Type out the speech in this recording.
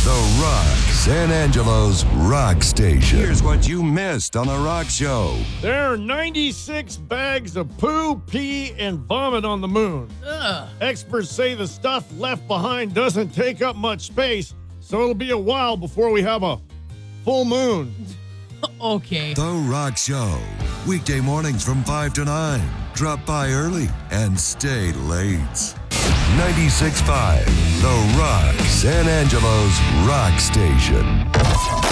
The Rock, San Angelo's rock station. Here's what you missed on The Rock Show. There are 96 bags of poo, pee, and vomit on the moon. Ugh. Experts say the stuff left behind doesn't take up much space, so it'll be a while before we have a full moon. Okay. The Rock Show. Weekday mornings from 5 to 9. Drop by early and stay late. 96.5, The Rock, San Angelo's rock station.